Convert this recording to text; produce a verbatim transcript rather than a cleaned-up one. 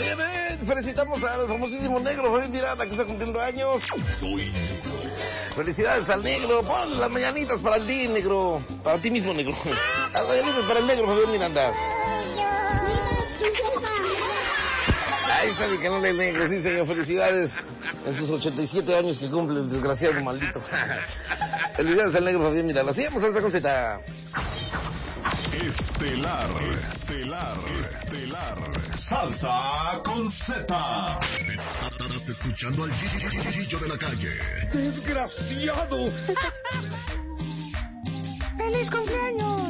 Oye, ven, felicitamos al famosísimo negro Fabián Miranda, que está cumpliendo años. Soy negro. Felicidades al negro. Pon las mañanitas para ti, negro. Para ti mismo, negro. Las mañanitas para el negro Fabián Miranda. Ahí está mi canal del negro, sí señor, felicidades en sus ochenta y siete años que cumple el desgraciado maldito. Felicidades al negro Fabián Miranda. Sigamos esta cosita. Estelar, estelar, estelar. Salsa con Z. Estarás escuchando al Gillo de la calle. ¡Desgraciado! ¡Feliz cumpleaños!